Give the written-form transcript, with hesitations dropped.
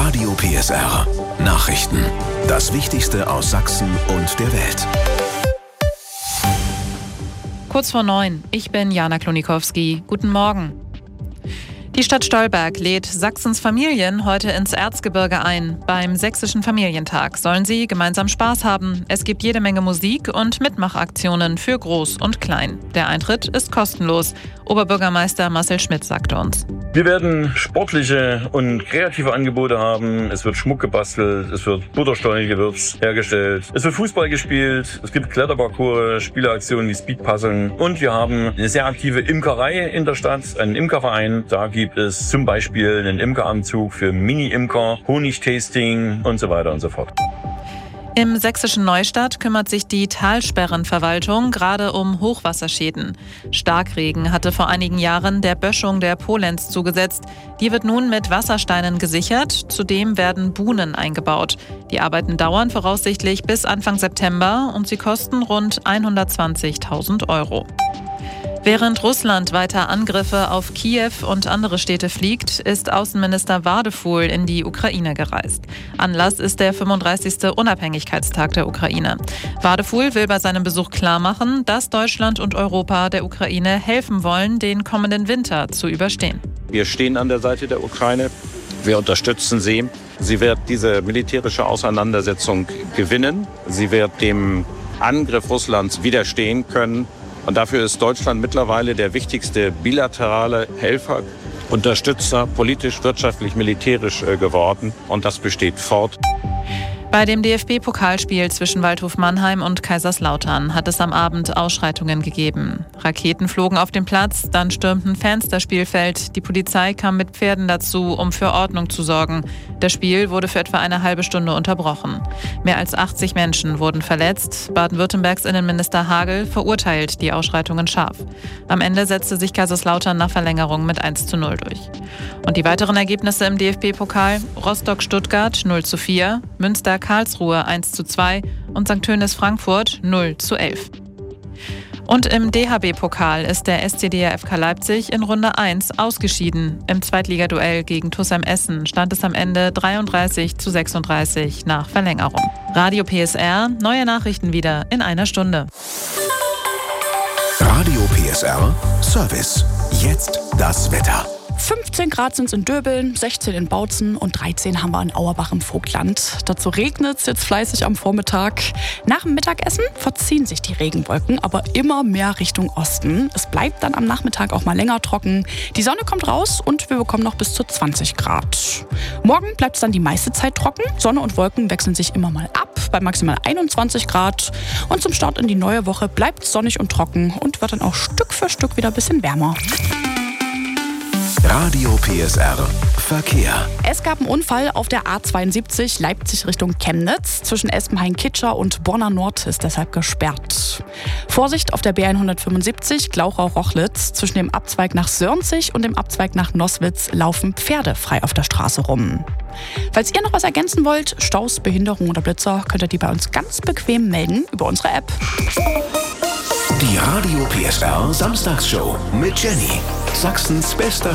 Radio PSR. Nachrichten. Das Wichtigste aus Sachsen und der Welt. Kurz vor 9. Ich bin Jana Klonikowski. Guten Morgen. Die Stadt Stolberg lädt Sachsens Familien heute ins Erzgebirge ein. Beim Sächsischen Familientag sollen sie gemeinsam Spaß haben. Es gibt jede Menge Musik und Mitmachaktionen für Groß und Klein. Der Eintritt ist kostenlos. Oberbürgermeister Marcel Schmidt sagte uns. Wir werden sportliche und kreative Angebote haben. Es wird Schmuck gebastelt, es wird Butterstollen-Gewürz hergestellt, es wird Fußball gespielt, es gibt Kletterparcours, Spieleaktionen wie Speedpuzzeln und wir haben eine sehr aktive Imkerei in der Stadt, einen Imkerverein. Da gibt es zum Beispiel einen Imkeranzug für Mini-Imker, Honigtasting und so weiter und so fort. Im sächsischen Neustadt kümmert sich die Talsperrenverwaltung gerade um Hochwasserschäden. Starkregen hatte vor einigen Jahren der Böschung der Polenz zugesetzt. Die wird nun mit Wassersteinen gesichert. Zudem werden Buhnen eingebaut. Die Arbeiten dauern voraussichtlich bis Anfang September und sie kosten rund 120.000 Euro. Während Russland weiter Angriffe auf Kiew und andere Städte fliegt, ist Außenminister Wadefuhl in die Ukraine gereist. Anlass ist der 35. Unabhängigkeitstag der Ukraine. Wadefuhl will bei seinem Besuch klarmachen, dass Deutschland und Europa der Ukraine helfen wollen, den kommenden Winter zu überstehen. Wir stehen an der Seite der Ukraine. Wir unterstützen sie. Sie wird diese militärische Auseinandersetzung gewinnen. Sie wird dem Angriff Russlands widerstehen können. Und dafür ist Deutschland mittlerweile der wichtigste bilaterale Helfer, Unterstützer, politisch, wirtschaftlich, militärisch geworden. Und das besteht fort. Bei dem DFB-Pokalspiel zwischen Waldhof Mannheim und Kaiserslautern hat es am Abend Ausschreitungen gegeben. Raketen flogen auf den Platz, dann stürmten Fans das Spielfeld. Die Polizei kam mit Pferden dazu, um für Ordnung zu sorgen. Das Spiel wurde für etwa eine halbe Stunde unterbrochen. Mehr als 80 Menschen wurden verletzt. Baden-Württembergs Innenminister Hagel verurteilt die Ausschreitungen scharf. Am Ende setzte sich Kaiserslautern nach Verlängerung mit 1:0 durch. Und die weiteren Ergebnisse im DFB-Pokal: Rostock-Stuttgart 0:4, Münster-Karlsruhe 1:2 und St. Tönis-Frankfurt 0:11. Und im DHB-Pokal ist der SCDR FK Leipzig in Runde 1 ausgeschieden. Im Zweitligaduell gegen TuS Essen stand es am Ende 33:36 nach Verlängerung. Radio PSR, neue Nachrichten wieder in einer Stunde. Radio PSR Service. Jetzt das Wetter. 15 Grad sind es in Döbeln, 16 in Bautzen und 13 haben wir in Auerbach im Vogtland. Dazu regnet es jetzt fleißig am Vormittag. Nach dem Mittagessen verziehen sich die Regenwolken, aber immer mehr Richtung Osten. Es bleibt dann am Nachmittag auch mal länger trocken. Die Sonne kommt raus und wir bekommen noch bis zu 20 Grad. Morgen bleibt es dann die meiste Zeit trocken. Sonne und Wolken wechseln sich immer mal ab bei maximal 21 Grad. Und zum Start in die neue Woche bleibt es sonnig und trocken und wird dann auch Stück für Stück wieder ein bisschen wärmer. Radio PSR Verkehr. Es gab einen Unfall auf der A72 Leipzig Richtung Chemnitz. Zwischen Espenhain-Kitscher und Bonner Nord ist deshalb gesperrt. Vorsicht auf der B175 Glauchau-Rochlitz. Zwischen dem Abzweig nach Sörnzig und dem Abzweig nach Noswitz laufen Pferde frei auf der Straße rum. Falls ihr noch was ergänzen wollt, Staus, Behinderung oder Blitzer, könnt ihr die bei uns ganz bequem melden über unsere App. Die Radio PSR Samstagsshow mit Jenny. Sachsens bester